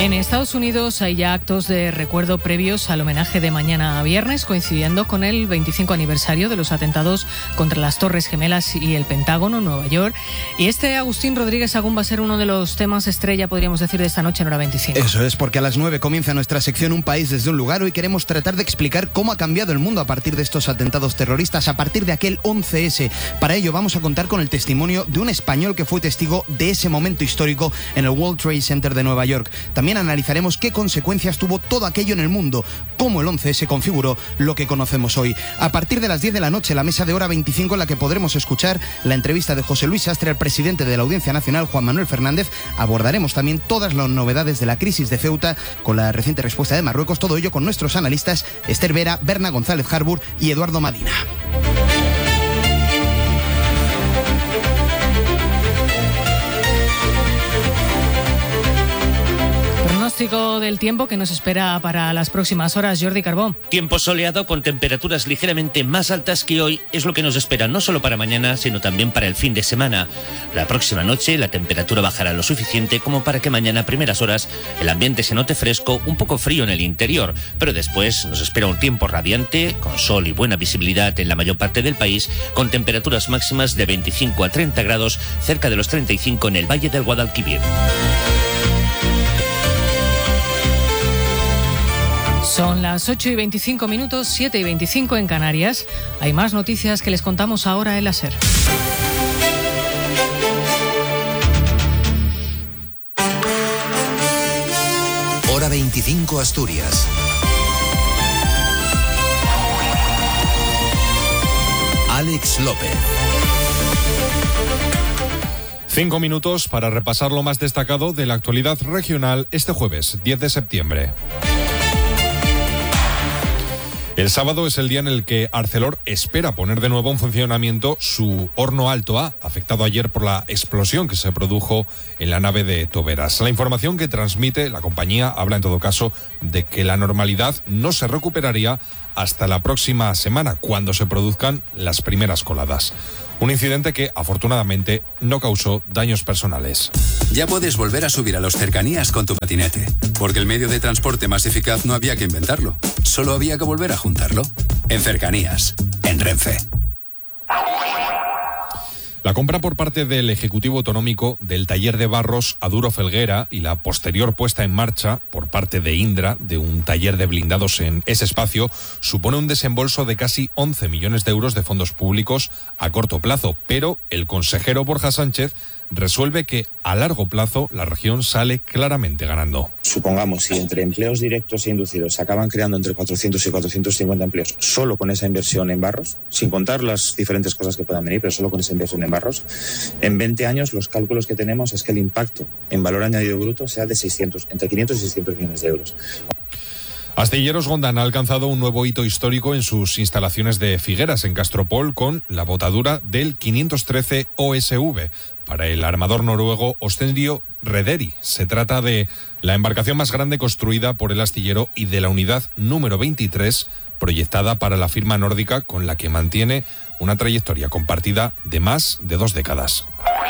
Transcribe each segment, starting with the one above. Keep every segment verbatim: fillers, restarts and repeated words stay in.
En Estados Unidos hay ya actos de recuerdo previos al homenaje de mañana a viernes, coincidiendo con el veinticinco aniversario de los atentados contra las Torres Gemelas y el Pentágono en Nueva York. Y este Agustín Rodríguez Sagún va a ser uno de los temas estrella, podríamos decir, de esta noche en Hora veinticinco. Eso es, porque a las nueve comienza nuestra sección Un País desde un Lugar. Hoy queremos tratar de explicar cómo ha cambiado el mundo a partir de estos atentados terroristas, a partir de aquel once ese. Para ello vamos a contar con el testimonio de un español que fue testigo de ese momento histórico en el World Trade Center de Nueva York. También analizaremos qué consecuencias tuvo todo aquello en el mundo, cómo el once ese configuró lo que conocemos hoy. A partir de las diez de la noche, la mesa de Hora veinticinco, en la que podremos escuchar la entrevista de José Luis Sastre al presidente de la Audiencia Nacional, Juan Manuel Fernández. Abordaremos también todas las novedades de la crisis de Ceuta con la reciente respuesta de Marruecos. Todo ello con nuestros analistas Esther Vera, Berna González Harbour y Eduardo Madina. Pronóstico del tiempo que nos espera para las próximas horas, Jordi Carbó. Tiempo soleado con temperaturas ligeramente más altas que hoy es lo que nos espera no solo para mañana, sino también para el fin de semana. La próxima noche la temperatura bajará lo suficiente como para que mañana a primeras horas el ambiente se note fresco, un poco frío en el interior, pero después nos espera un tiempo radiante, con sol y buena visibilidad en la mayor parte del país, con temperaturas máximas de veinticinco a treinta grados, cerca de los treinta y cinco en el Valle del Guadalquivir. Son las ocho y veinticinco minutos, siete y veinticinco en Canarias. Hay más noticias que les contamos ahora en la SER. Hora veinticinco Asturias. Alex López. Cinco minutos para repasar lo más destacado de la actualidad regional este jueves, diez de septiembre. El sábado es el día en el que Arcelor espera poner de nuevo en funcionamiento su horno Alto A, afectado ayer por la explosión que se produjo en la nave de Toberas. La información que transmite la compañía habla en todo caso de que la normalidad no se recuperaría hasta la próxima semana, cuando se produzcan las primeras coladas. Un incidente que, afortunadamente, no causó daños personales. Ya puedes volver a subir a los cercanías con tu patinete, porque el medio de transporte más eficaz no había que inventarlo, solo había que volver a juntarlo. En Cercanías, en Renfe. La compra por parte del Ejecutivo Autonómico del taller de barros Aduro Felguera y la posterior puesta en marcha por parte de Indra de un taller de blindados en ese espacio supone un desembolso de casi once millones de euros de fondos públicos a corto plazo, pero el consejero Borja Sánchez resuelve que a largo plazo la región sale claramente ganando. Supongamos, si entre empleos directos e inducidos se acaban creando entre cuatrocientos y cuatrocientos cincuenta empleos solo con esa inversión en barros, sin contar las diferentes cosas que puedan venir, pero solo con esa inversión en barros, en veinte años los cálculos que tenemos es que el impacto en valor añadido bruto sea de seiscientos, entre quinientos y seiscientos millones de euros. Astilleros Gondán ha alcanzado un nuevo hito histórico en sus instalaciones de Figueras, en Castropol, con la botadura del quinientos trece O S V para el armador noruego Ostendio Rederi. Se trata de la embarcación más grande construida por el astillero y de la unidad número veintitrés proyectada para la firma nórdica, con la que mantiene una trayectoria compartida de más de dos décadas.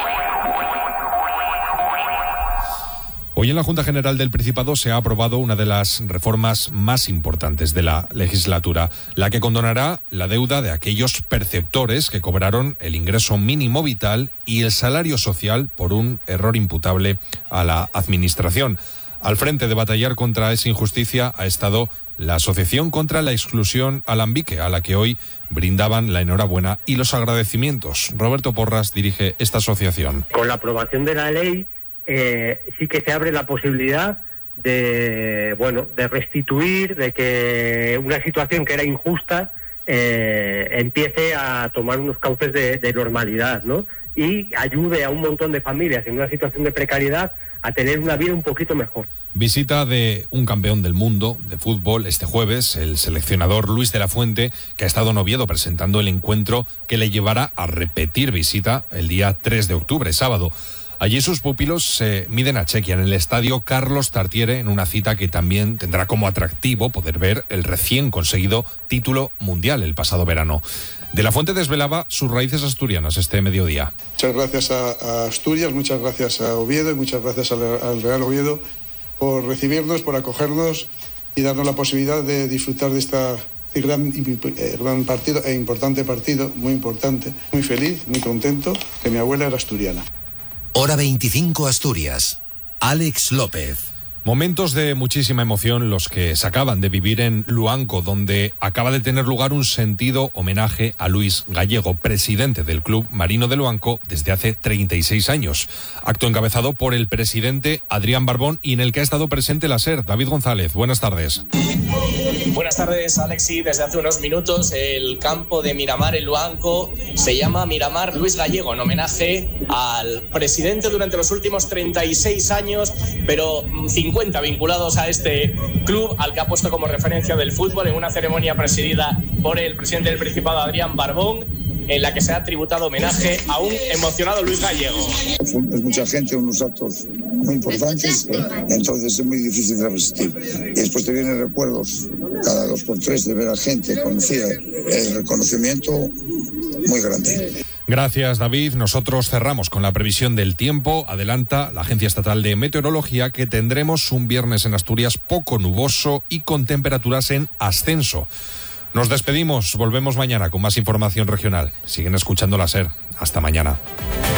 Hoy en la Junta General del Principado se ha aprobado una de las reformas más importantes de la legislatura, la que condonará la deuda de aquellos perceptores que cobraron el ingreso mínimo vital y el salario social por un error imputable a la Administración. Al frente de batallar contra esa injusticia ha estado la Asociación contra la Exclusión Alambique, a la que hoy brindaban la enhorabuena y los agradecimientos. Roberto Porras dirige esta asociación. Con la aprobación de la ley, Eh, sí que se abre la posibilidad de, bueno, de restituir, de que una situación que era injusta eh, empiece a tomar unos cauces de, de normalidad, ¿no? Y ayude a un montón de familias en una situación de precariedad a tener una vida un poquito mejor. Visita de un campeón del mundo de fútbol este jueves, el seleccionador Luis de la Fuente, que ha estado en Oviedo presentando el encuentro que le llevará a repetir visita el día tres de octubre, sábado. Allí sus pupilos se miden a Chequia en el estadio Carlos Tartiere, en una cita que también tendrá como atractivo poder ver el recién conseguido título mundial el pasado verano. De la Fuente desvelaba sus raíces asturianas este mediodía. Muchas gracias a, a Asturias, muchas gracias a Oviedo y muchas gracias al, al Real Oviedo por recibirnos, por acogernos y darnos la posibilidad de disfrutar de esta gran, gran partido e importante partido, muy importante. Muy feliz, muy contento, que mi abuela era asturiana. Hora veinticinco Asturias. Alex López. Momentos de muchísima emoción los que se acaban de vivir en Luanco, donde acaba de tener lugar un sentido homenaje a Luis Gallego, presidente del Club Marino de Luanco desde hace treinta y seis años. Acto encabezado por el presidente Adrián Barbón y en el que ha estado presente la SER. David González, buenas tardes. Buenas tardes, Alexi. Desde hace unos minutos el campo de Miramar en Luanco se llama Miramar Luis Gallego, en homenaje al presidente durante los últimos treinta y seis años, pero cincuenta vinculados a este club al que ha puesto como referencia del fútbol, en una ceremonia presidida por el presidente del Principado, Adrián Barbón, en la que se ha tributado homenaje a un emocionado Luis Gallego. Es mucha gente, unos actos muy importantes, entonces es muy difícil de resistir. Y después te vienen recuerdos cada dos por tres de ver a gente conocida, el reconocimiento muy grande. Gracias, David. Nosotros cerramos con la previsión del tiempo. Adelanta la Agencia Estatal de Meteorología que tendremos un viernes en Asturias poco nuboso y con temperaturas en ascenso. Nos despedimos, volvemos mañana con más información regional. Siguen escuchando la SER. Hasta mañana.